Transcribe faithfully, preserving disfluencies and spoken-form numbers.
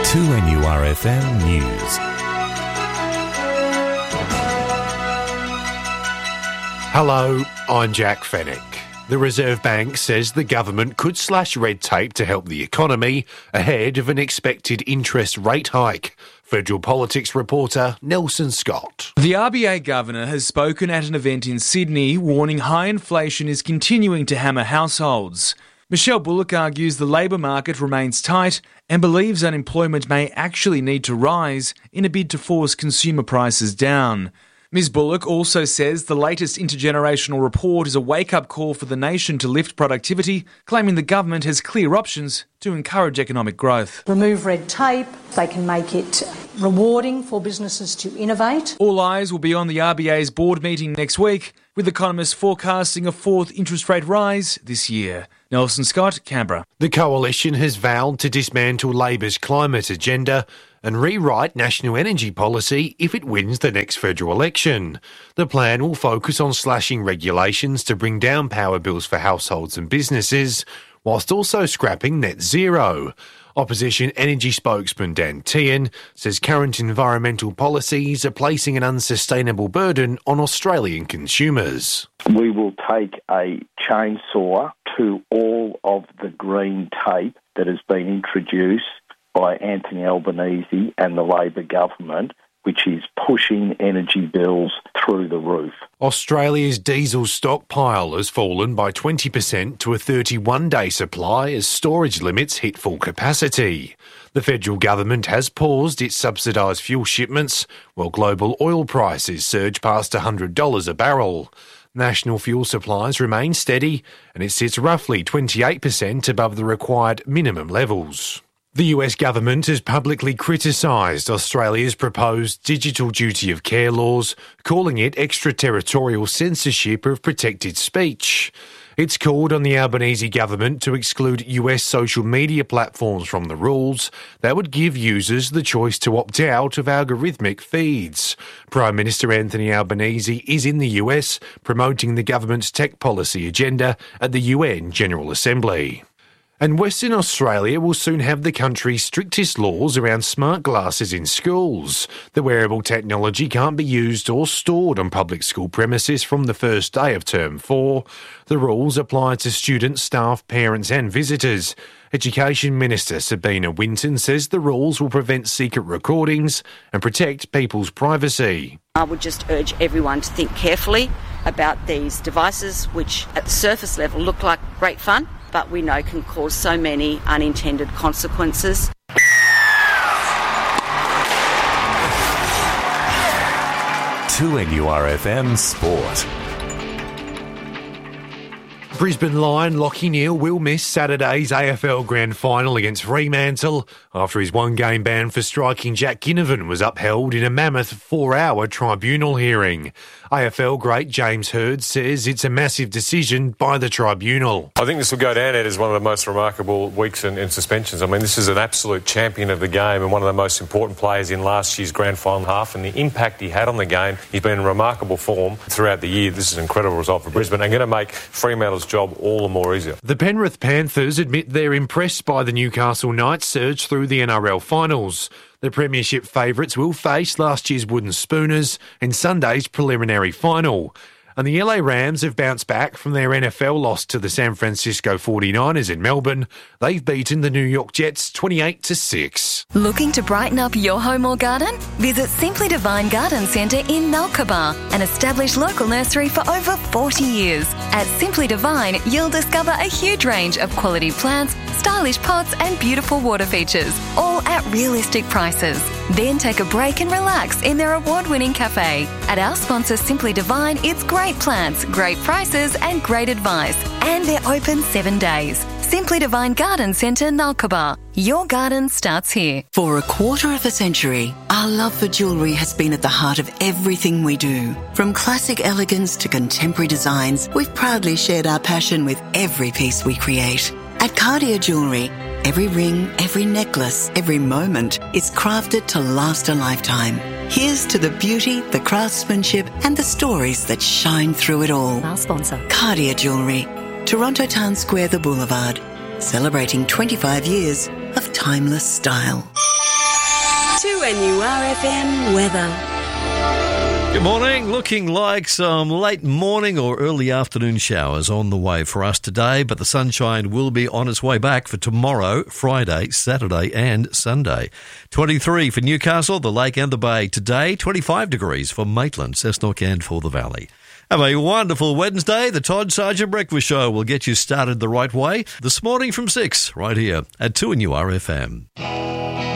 two N U R F M News. Hello, I'm Jack Fennick. The Reserve Bank says the government could slash red tape to help the economy ahead of an expected interest rate hike. Federal Politics reporter Nelson Scott. The R B A governor has spoken at an event in Sydney warning high inflation is continuing to hammer households. Michelle Bullock argues the labour market remains tight and believes unemployment may actually need to rise in a bid to force consumer prices down. Miz Bullock also says the latest intergenerational report is a wake-up call for the nation to lift productivity, claiming the government has clear options to encourage economic growth. Remove red tape, they can make it rewarding for businesses to innovate. All eyes will be on the R B A's board meeting next week, with economists forecasting a fourth interest rate rise this year. Nelson Scott, Canberra. The Coalition has vowed to dismantle Labor's climate agenda and rewrite national energy policy if it wins the next federal election. The plan will focus on slashing regulations to bring down power bills for households and businesses, whilst also scrapping net zero. Opposition energy spokesman Dan Tehan says current environmental policies are placing an unsustainable burden on Australian consumers. We will take a chainsaw to all of the green tape that has been introduced by Anthony Albanese and the Labor government, which is pushing energy bills through the roof. Australia's diesel stockpile has fallen by twenty percent to a thirty-one day supply as storage limits hit full capacity. The federal government has paused its subsidised fuel shipments, while global oil prices surge past one hundred dollars a barrel. National fuel supplies remain steady, and it sits roughly twenty-eight percent above the required minimum levels. The U S government has publicly criticised Australia's proposed digital duty of care laws, calling it extraterritorial censorship of protected speech. It's called on the Albanese government to exclude U S social media platforms from the rules that would give users the choice to opt out of algorithmic feeds. Prime Minister Anthony Albanese is in the U S promoting the government's tech policy agenda at the U N General Assembly. And Western Australia will soon have the country's strictest laws around smart glasses in schools. The wearable technology can't be used or stored on public school premises from the first day of term four. The rules apply to students, staff, parents and visitors. Education Minister Sabina Winton says the rules will prevent secret recordings and protect people's privacy. I would just urge everyone to think carefully about these devices, which at the surface level look like great fun, but we know can cause so many unintended consequences. two N U R F M Sport. Brisbane Lion Lachie Neale will miss Saturday's A F L Grand Final against Fremantle after his one-game ban for striking Jack Ginnivan was upheld in a mammoth four-hour tribunal hearing. A F L great James Hird says it's a massive decision by the tribunal. I think this will go down, Ed, as one of the most remarkable weeks in, in suspensions. I mean, this is an absolute champion of the game and one of the most important players in last year's Grand Final half, and the impact he had on the game, he's been in remarkable form throughout the year. This is an incredible result for Brisbane and going to make Fremantle's job all the more easier. The Penrith Panthers admit they're impressed by the Newcastle Knights' surge through the N R L finals. The premiership favourites will face last year's Wooden Spooners in Sunday's preliminary final. And the L A Rams have bounced back from their N F L loss to the San Francisco forty-niners in Melbourne. They've beaten the New York Jets twenty-eight to six. Looking to brighten up your home or garden? Visit Simply Divine Garden Centre in Nalkaba, an established local nursery for over forty years. At Simply Divine, you'll discover a huge range of quality plants, stylish pots and beautiful water features, all at realistic prices. Then take a break and relax in their award-winning cafe. At our sponsor Simply Divine, it's great plants, great prices and great advice. And they're open seven days. Simply Divine Garden Centre, Nalkaba. Your garden starts here. For a quarter of a century, our love for jewellery has been at the heart of everything we do. From classic elegance to contemporary designs, we've proudly shared our passion with every piece we create. At Cartier Jewellery, every ring, every necklace, every moment is crafted to last a lifetime. Here's to the beauty, the craftsmanship and the stories that shine through it all. Our sponsor. Cartier Jewellery, Toronto Town Square, the Boulevard, celebrating twenty-five years of timeless style. two N U R F M weather. Good morning. Looking like some late morning or early afternoon showers on the way for us today, but the sunshine will be on its way back for tomorrow, Friday, Saturday and Sunday. twenty-three for Newcastle, the Lake and the Bay today, twenty-five degrees for Maitland, Cessnock and for the Valley. Have a wonderful Wednesday. The Todd Sargent Breakfast Show will get you started the right way this morning from six, right here at two N U R F M.